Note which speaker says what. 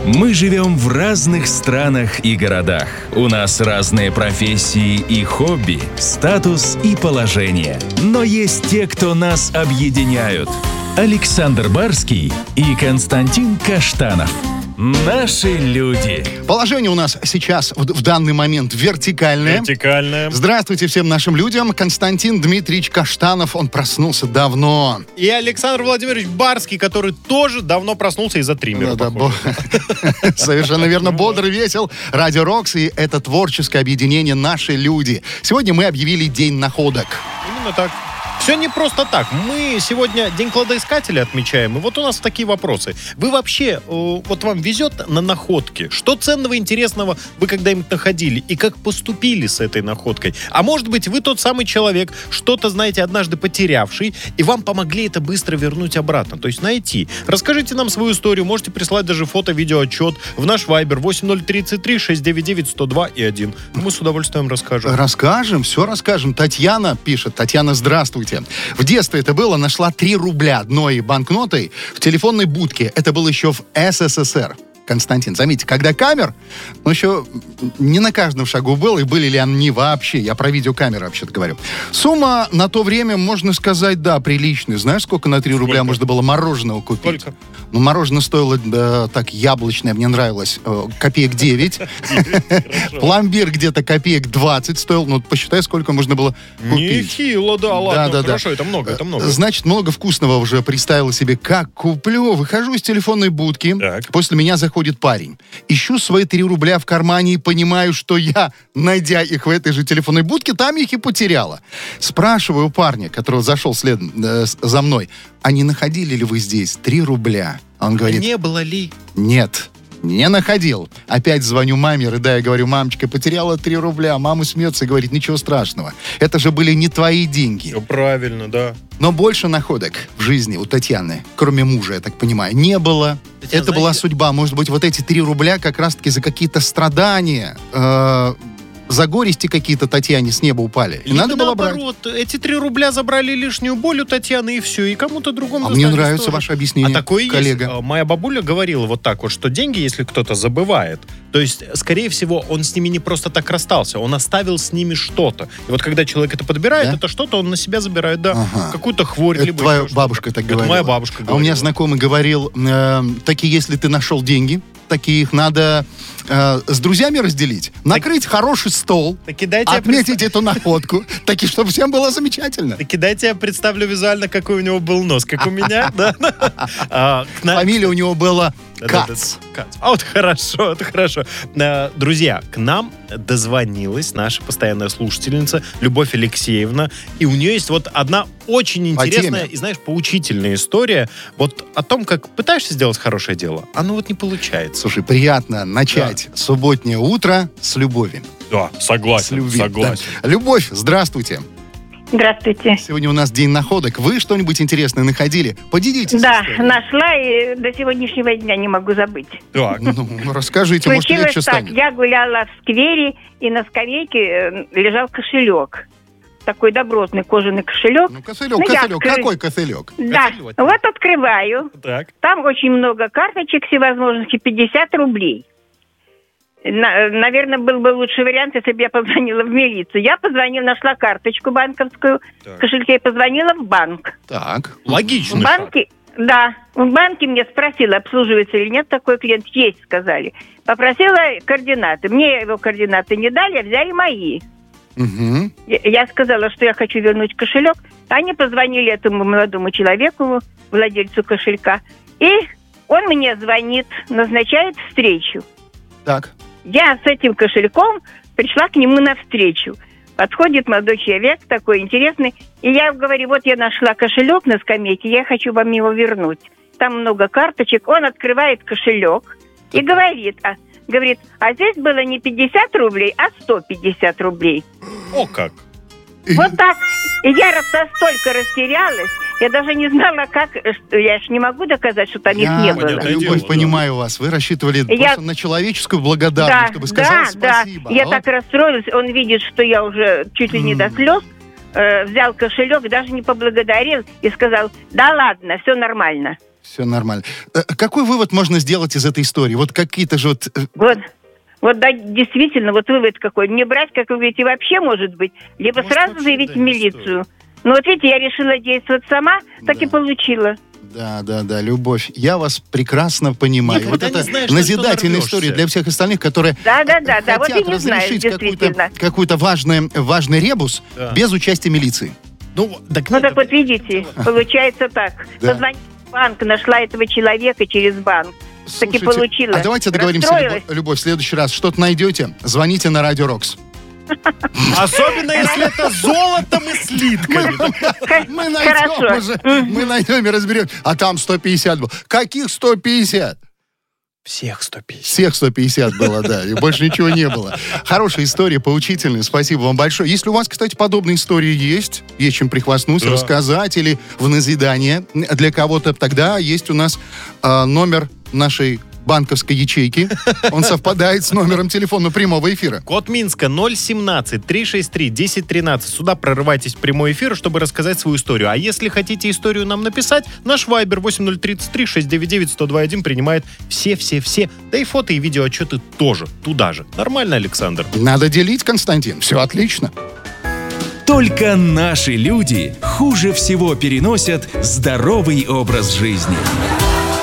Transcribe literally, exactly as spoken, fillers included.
Speaker 1: Мы живем в разных странах и городах. У нас разные профессии и хобби, статус и положение. Но есть те, кто нас объединяют. Александр Барский и Константин Каштанов. Наши люди.
Speaker 2: Положение у нас сейчас в, в данный момент вертикальное.
Speaker 3: Вертикальное.
Speaker 2: Здравствуйте всем нашим людям. Константин Дмитриевич Каштанов, он проснулся давно.
Speaker 3: И Александр Владимирович Барский, который тоже давно проснулся из-за триммера.
Speaker 2: Да, да, бо... Совершенно верно, бодр и весел. Радио Рокс, и это творческое объединение «Наши люди». Сегодня мы объявили День находок.
Speaker 3: Именно так. Все не просто так. Мы сегодня День кладоискателя отмечаем, и вот у нас такие вопросы. Вы вообще, вот вам везет на находки? Что ценного, интересного вы когда-нибудь находили? И как поступили с этой находкой? А может быть, вы тот самый человек, что-то, знаете, однажды потерявший, и вам помогли это быстро вернуть обратно, то есть найти. Расскажите нам свою историю, можете прислать даже фото, видеоотчет в наш Вайбер восемь ноль тридцать три шестьсот девяносто девять сто два и один. Мы с удовольствием расскажем.
Speaker 2: Расскажем, все расскажем. Татьяна пишет. Татьяна, здравствуйте. В детстве это было, нашла три рубля одной банкнотой в телефонной будке. Это было еще в СССР. Константин, заметьте, когда камер, ну, еще не на каждом шагу был, и были ли они вообще, я про видеокамеры вообще-то говорю. Сумма на то время, можно сказать, да, приличная. Знаешь, сколько на три рубля
Speaker 3: Сколько?
Speaker 2: Можно было мороженого купить?
Speaker 3: Сколько?
Speaker 2: Ну, мороженое стоило, да, так, яблочное, мне нравилось, э, копеек девять. Пломбир где-то копеек двадцать стоил. Ну, посчитай, сколько можно было купить.
Speaker 3: Нехило, да, ладно,
Speaker 2: Да, да,
Speaker 3: хорошо,
Speaker 2: да.
Speaker 3: это много, это много.
Speaker 2: Значит, много вкусного уже представила себе. Как куплю? Выхожу из телефонной будки.
Speaker 3: Так.
Speaker 2: После меня заходит парень. Ищу свои три рубля в кармане и понимаю, что я, найдя их в этой же телефонной будке, там их и потеряла. Спрашиваю у парня, который зашел следом э, за мной, а не находили ли вы здесь три рубля? Он говорит,
Speaker 3: Не было ли?
Speaker 2: нет. Не находил. Опять звоню маме, рыдая, говорю, мамочка, потеряла три рубля. Мама смеется и говорит, ничего страшного. Это же были не твои деньги.
Speaker 3: Все правильно, да.
Speaker 2: Но больше находок в жизни у Татьяны, кроме мужа, я так понимаю, не было.
Speaker 3: Татьяна,
Speaker 2: Это была
Speaker 3: знаете-
Speaker 2: судьба. Может быть, вот эти три рубля как раз-таки за какие-то страдания, э, за горести какие-то Татьяне с неба упали. И
Speaker 3: Либо
Speaker 2: надо было брать.
Speaker 3: наоборот, эти три рубля забрали лишнюю боль у Татьяны, и все, и кому-то другому
Speaker 2: А мне
Speaker 3: достались
Speaker 2: нравится
Speaker 3: тоже.
Speaker 2: ваше объяснение,
Speaker 3: А такое
Speaker 2: коллега.
Speaker 3: есть. Моя бабуля говорила вот так вот, что деньги, если кто-то забывает, то есть, скорее всего, он с ними не просто так расстался, он оставил с ними что-то. И вот когда человек это подбирает,
Speaker 2: Да?
Speaker 3: это что-то он на себя забирает, да,
Speaker 2: Ага.
Speaker 3: какую-то хворь.
Speaker 2: Это
Speaker 3: либо
Speaker 2: твоя
Speaker 3: еще что-то.
Speaker 2: бабушка так
Speaker 3: Это
Speaker 2: говорила.
Speaker 3: моя бабушка говорила.
Speaker 2: А у меня знакомый говорил, э, такие, если ты нашел деньги, такие их надо э, с друзьями разделить, накрыть хороший стол,
Speaker 3: Так кидайте, я
Speaker 2: отметить эту находку, таки, чтобы всем было замечательно.
Speaker 3: Так кидайте, я представлю визуально, какой у него был нос, как у меня, да. А, к нам-
Speaker 2: Фамилия у него была
Speaker 3: Да-да-да.
Speaker 2: Кац.
Speaker 3: Кац. А вот хорошо, это хорошо. Э, Друзья, к нам дозвонилась наша постоянная слушательница Любовь Алексеевна. И у нее есть вот одна очень
Speaker 2: По
Speaker 3: интересная
Speaker 2: теме.
Speaker 3: и, знаешь, поучительная история вот о том, как пытаешься сделать хорошее дело, оно вот не получается.
Speaker 2: Слушай, приятно начать субботнее утро с любови.
Speaker 3: Да,
Speaker 2: С
Speaker 3: согласен,
Speaker 2: любви.
Speaker 3: согласен.
Speaker 2: Да. Любовь, здравствуйте.
Speaker 4: Здравствуйте.
Speaker 2: Сегодня у нас день находок. Вы что-нибудь интересное находили? Поделитесь.
Speaker 4: Да,
Speaker 2: историей.
Speaker 4: нашла и до сегодняшнего дня не могу забыть.
Speaker 3: Так,
Speaker 2: Ну, расскажите, может,
Speaker 4: Случилось
Speaker 2: легче
Speaker 4: так,
Speaker 2: станет.
Speaker 4: я гуляла в сквере, и на скамейке э, лежал кошелек. Такой добротный кожаный кошелек.
Speaker 2: Ну, кошелек,
Speaker 4: Ну, я
Speaker 2: кошелек.
Speaker 4: откры-
Speaker 2: Какой кошелек?
Speaker 4: Да,
Speaker 3: кошелек.
Speaker 4: вот открываю.
Speaker 3: так.
Speaker 4: Там очень много карточек всевозможных и пятьдесят рублей. На- наверное, был бы лучший вариант, если бы я позвонила в милицию. Я позвонила, нашла карточку банковскую
Speaker 3: Так.
Speaker 4: в кошельке и позвонила в банк.
Speaker 2: Так.
Speaker 4: В
Speaker 3: Логичный шаг.
Speaker 4: банке, да, в банке мне спросили, обслуживается или нет такой клиент. Есть, сказали. Попросила координаты. Мне его координаты не дали, а взяли мои.
Speaker 2: Угу.
Speaker 4: Я я сказала, что я хочу вернуть кошелек. Они позвонили этому молодому человеку, владельцу кошелька. И он мне звонит, назначает встречу.
Speaker 2: Так.
Speaker 4: Я с этим кошельком пришла к нему навстречу. Подходит молодой человек, такой интересный. И я говорю, вот я нашла кошелек на скамейке, я хочу вам его вернуть. Там много карточек. Он открывает кошелек и говорит, а, говорит, а здесь было не пятьдесят рублей, а сто пятьдесят рублей.
Speaker 3: О, как.
Speaker 4: Вот так. И я настолько растерялась, я даже не знала, как... что- Я же не могу доказать, что там их
Speaker 2: Я,
Speaker 4: не
Speaker 3: Понятное
Speaker 4: было.
Speaker 3: дело,
Speaker 2: Любовь,
Speaker 3: да.
Speaker 2: понимаю вас. Вы рассчитывали
Speaker 4: Я-
Speaker 2: просто на человеческую благодарность, чтобы сказать
Speaker 4: да,
Speaker 2: спасибо.
Speaker 4: да. Я
Speaker 2: А
Speaker 4: так расстроилась. Он видит, что я уже чуть ли не до слез. э, взял кошелек, даже не поблагодарил и сказал, да ладно, все нормально.
Speaker 2: Все нормально. Э, Какой вывод можно сделать из этой истории? Вот какие-то же вот... э,
Speaker 4: Вот. Вот да, действительно, вот вывод какой. Не брать, как вы говорите, вообще может быть. Либо
Speaker 3: Может,
Speaker 4: сразу
Speaker 3: вообще,
Speaker 4: заявить
Speaker 3: да,
Speaker 4: в
Speaker 3: не
Speaker 4: милицию. Ну вот видите, я решила действовать сама, так
Speaker 2: Да.
Speaker 4: и получила.
Speaker 2: Да, да, да, Любовь. Я вас прекрасно понимаю.
Speaker 3: Никогда
Speaker 2: вот
Speaker 3: не
Speaker 2: это
Speaker 3: знаешь, на
Speaker 2: назидательная
Speaker 3: что
Speaker 2: история
Speaker 3: нарвешься.
Speaker 2: для всех остальных, которые
Speaker 4: Да, да, да, да. Вот
Speaker 2: хотят
Speaker 4: и не знаю,
Speaker 2: разрешить какой-то,
Speaker 4: действительно.
Speaker 2: какой-то важный, важный ребус
Speaker 3: Да.
Speaker 2: без участия милиции.
Speaker 3: Ну, так,
Speaker 4: Ну
Speaker 3: нет,
Speaker 4: так вот видите, получается так.
Speaker 2: Да.
Speaker 4: Позвонила в банк, нашла этого человека через банк. Так и
Speaker 2: Слушайте,
Speaker 4: получила.
Speaker 2: А давайте договоримся,
Speaker 4: Расстроилась.
Speaker 2: Любовь, Любовь, в следующий раз что-то найдете, звоните на Радио Рокс.
Speaker 3: Особенно, если это золотом и слитками.
Speaker 2: Мы найдем
Speaker 4: Хорошо.
Speaker 2: уже, мы найдем и разберем. А там сто пятьдесят было. Каких сто пятьдесят?
Speaker 3: Всех сто пятьдесят.
Speaker 2: Всех сто пятьдесят было, да, и больше ничего не было. Хорошая история, поучительная, спасибо вам большое. Если у вас, кстати, подобные истории есть, есть чем прихвастнуть,
Speaker 3: Да.
Speaker 2: рассказать или в назидание для кого-то, тогда есть у нас э, номер нашей банковской ячейки. Он совпадает с номером телефона прямого эфира.
Speaker 3: Код Минска ноль семнадцать три шесть три десять тринадцать. Сюда прорывайтесь в прямой эфир, чтобы рассказать свою историю. А если хотите историю нам написать, наш вайбер восемь ноль три три шесть девять девять сто два один принимает все-все-все. Да и фото и видеоотчеты тоже туда же. Нормально, Александр?
Speaker 2: Надо делить, Константин. Все отлично.
Speaker 1: Только наши люди хуже всего переносят здоровый образ жизни.